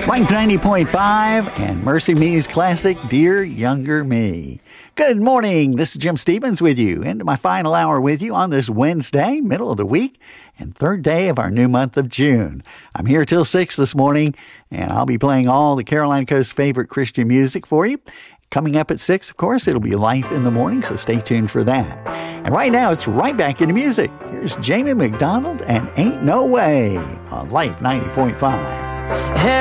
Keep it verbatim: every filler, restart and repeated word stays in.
Life ninety point five and Mercy Me's classic, Dear Younger Me. Good morning. This is Jim Stevens with you. Into my final hour with you on this Wednesday, middle of the week, and third day of our new month of June. I'm here till six this morning, and I'll be playing all the Carolina Coast's favorite Christian music for you. Coming up at six, of course, it'll be Life in the Morning, so stay tuned for that. And right now, it's right back into music. Here's Jamie McDonald and Ain't No Way on Life ninety point five.